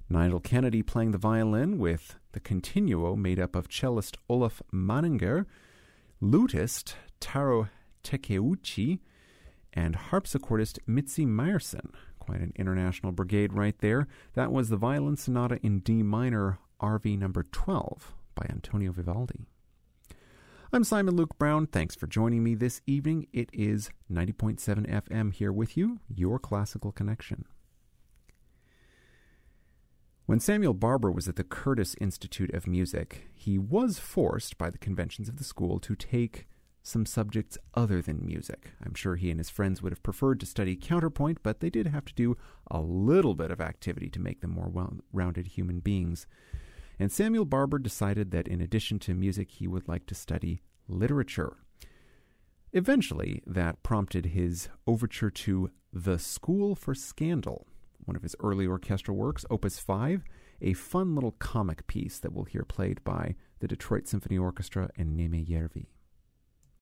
Nigel Kennedy playing the violin with the continuo made up of cellist Olaf Manninger, lutist Taro Takeuchi, and harpsichordist Mitzi Meyerson. Quite an international brigade right there. That was the Violin Sonata in D minor, RV number 12 by Antonio Vivaldi. I'm Simon Luke Brown. Thanks for joining me this evening. It is 90.7 FM here with you, your classical connection. When Samuel Barber was at the Curtis Institute of Music, he was forced by the conventions of the school to take some subjects other than music. I'm sure he and his friends would have preferred to study counterpoint, but they did have to do a little bit of activity to make them more well-rounded human beings. And Samuel Barber decided that in addition to music, he would like to study literature. Eventually, that prompted his overture to The School for Scandal, one of his early orchestral works, Opus 5, a fun little comic piece that we'll hear played by the Detroit Symphony Orchestra and Neme Järvi.